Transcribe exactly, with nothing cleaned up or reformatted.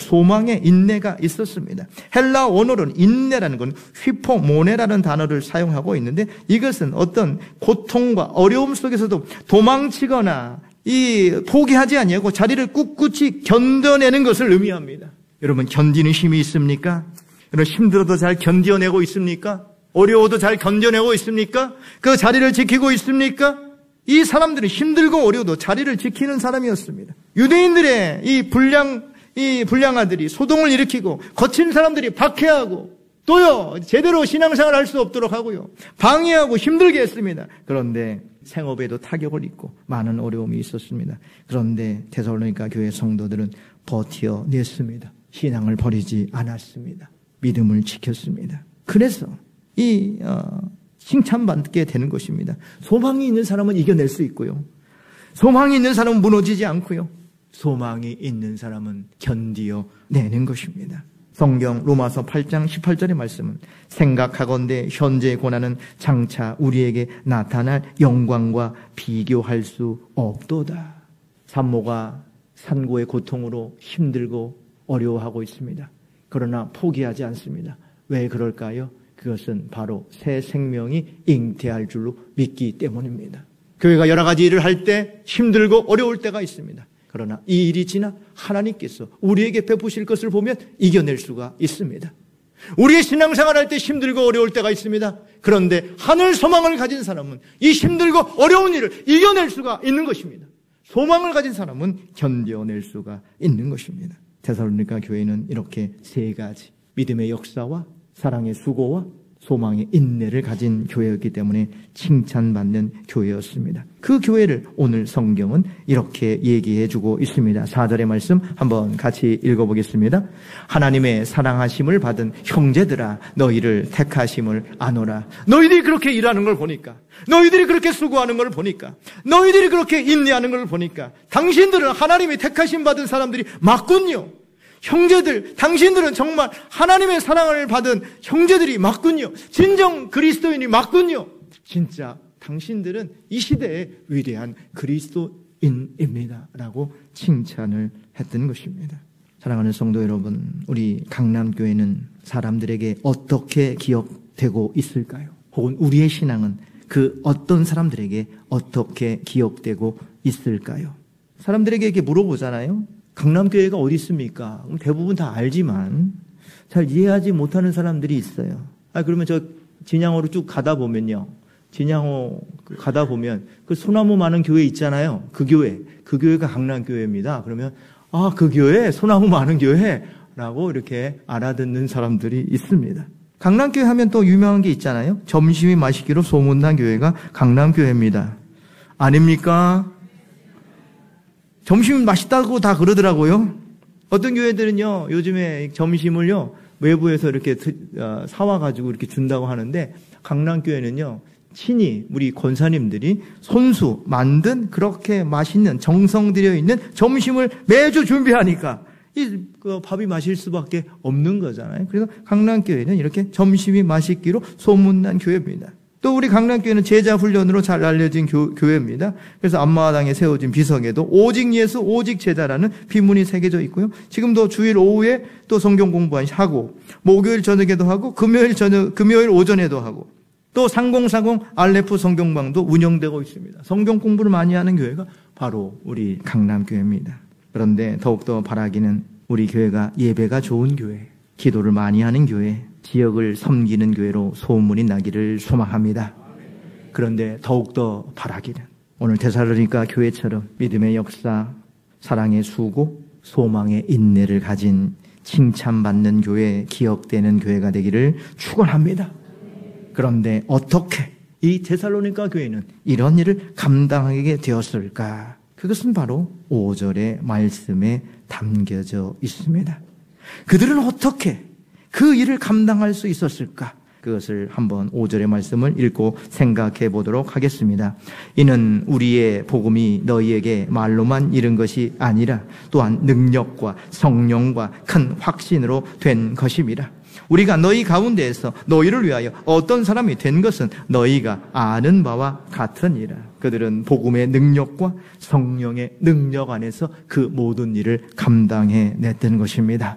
소망의 인내가 있었습니다. 헬라 원어로는 인내라는 건 휘포모네라는 단어를 사용하고 있는데 이것은 어떤 고통과 어려움 속에서도 도망치거나 이 포기하지 아니하고 자리를 꿋꿋이 견뎌내는 것을 의미합니다. 여러분 견디는 힘이 있습니까? 여러분 힘들어도 잘 견뎌내고 있습니까? 어려워도 잘 견뎌내고 있습니까? 그 자리를 지키고 있습니까? 이 사람들은 힘들고 어려워도 자리를 지키는 사람이었습니다. 유대인들의 이 불량, 이 불량아들이 소동을 일으키고 거친 사람들이 박해하고 또요, 제대로 신앙생활 할 수 없도록 하고요. 방해하고 힘들게 했습니다. 그런데 생업에도 타격을 입고 많은 어려움이 있었습니다. 그런데 데살로니가 교회 성도들은 버텨냈습니다. 신앙을 버리지 않았습니다. 믿음을 지켰습니다. 그래서 이 어, 칭찬받게 되는 것입니다. 소망이 있는 사람은 이겨낼 수 있고요. 소망이 있는 사람은 무너지지 않고요. 소망이 있는 사람은 견디어내는 것입니다. 성경 로마서 팔 장 십팔 절의 말씀은 생각하건대 현재의 고난은 장차 우리에게 나타날 영광과 비교할 수 없도다. 산모가 산고의 고통으로 힘들고 어려워하고 있습니다. 그러나 포기하지 않습니다. 왜 그럴까요? 그것은 바로 새 생명이 잉태할 줄로 믿기 때문입니다. 교회가 여러 가지 일을 할 때 힘들고 어려울 때가 있습니다. 그러나 이 일이 지나 하나님께서 우리에게 베푸실 것을 보면 이겨낼 수가 있습니다. 우리의 신앙생활 할 때 힘들고 어려울 때가 있습니다. 그런데 하늘 소망을 가진 사람은 이 힘들고 어려운 일을 이겨낼 수가 있는 것입니다. 소망을 가진 사람은 견뎌낼 수가 있는 것입니다. 데살로니가 교회는 이렇게 세 가지 믿음의 역사와 사랑의 수고와 소망의 인내를 가진 교회였기 때문에 칭찬받는 교회였습니다. 그 교회를 오늘 성경은 이렇게 얘기해주고 있습니다. 사 절의 말씀 한번 같이 읽어보겠습니다. 하나님의 사랑하심을 받은 형제들아 너희를 택하심을 아노라. 너희들이 그렇게 일하는 걸 보니까, 너희들이 그렇게 수고하는 걸 보니까, 너희들이 그렇게 인내하는 걸 보니까 당신들은 하나님의 택하심 받은 사람들이 맞군요. 형제들, 당신들은 정말 하나님의 사랑을 받은 형제들이 맞군요. 진정 그리스도인이 맞군요. 진짜 당신들은 이 시대의 위대한 그리스도인입니다. 라고 칭찬을 했던 것입니다. 사랑하는 성도 여러분, 우리 강남교회는 사람들에게 어떻게 기억되고 있을까요? 혹은 우리의 신앙은 그 어떤 사람들에게 어떻게 기억되고 있을까요? 사람들에게 이렇게 물어보잖아요. 강남교회가 어디 있습니까? 대부분 다 알지만 잘 이해하지 못하는 사람들이 있어요. 아, 그러면 저 진양호로 쭉 가다 보면요. 진양호 가다 보면 그 소나무 많은 교회 있잖아요. 그 교회. 그 교회가 강남교회입니다. 그러면 아, 그 교회, 소나무 많은 교회라고 이렇게 알아듣는 사람들이 있습니다. 강남교회 하면 또 유명한 게 있잖아요. 점심이 맛있기로 소문난 교회가 강남교회입니다. 아닙니까? 점심 맛있다고 다 그러더라고요. 어떤 교회들은요, 요즘에 점심을요, 외부에서 이렇게 사와가지고 이렇게 준다고 하는데, 강남교회는요, 친히 우리 권사님들이 손수 만든 그렇게 맛있는 정성 들여 있는 점심을 매주 준비하니까, 이 그 밥이 맛있을 수밖에 없는 거잖아요. 그래서 강남교회는 이렇게 점심이 맛있기로 소문난 교회입니다. 또 우리 강남교회는 제자 훈련으로 잘 알려진 교, 교회입니다. 그래서 앞마당에 세워진 비석에도 오직 예수 오직 제자라는 비문이 새겨져 있고요. 지금도 주일 오후에 또 성경 공부하고 목요일 저녁에도 하고 금요일 저녁 금요일 오전에도 하고 또 삼공사공 알레프 성경방도 운영되고 있습니다. 성경 공부를 많이 하는 교회가 바로 우리 강남교회입니다. 그런데 더욱더 바라기는 우리 교회가 예배가 좋은 교회, 기도를 많이 하는 교회, 지역을 섬기는 교회로 소문이 나기를 소망합니다. 그런데 더욱더 바라기는 오늘 데살로니가 교회처럼 믿음의 역사, 사랑의 수고, 소망의 인내를 가진 칭찬받는 교회, 기억되는 교회가 되기를 축원합니다. 그런데 어떻게 이 데살로니가 교회는 이런 일을 감당하게 되었을까? 그것은 바로 오 절의 말씀에 담겨져 있습니다. 그들은 어떻게 그 일을 감당할 수 있었을까? 그것을 한번 오 절의 말씀을 읽고 생각해 보도록 하겠습니다. 이는 우리의 복음이 너희에게 말로만 이른 것이 아니라 또한 능력과 성령과 큰 확신으로 된 것임이라. 우리가 너희 가운데에서 너희를 위하여 어떤 사람이 된 것은 너희가 아는 바와 같으니라. 그들은 복음의 능력과 성령의 능력 안에서 그 모든 일을 감당해냈던 것입니다.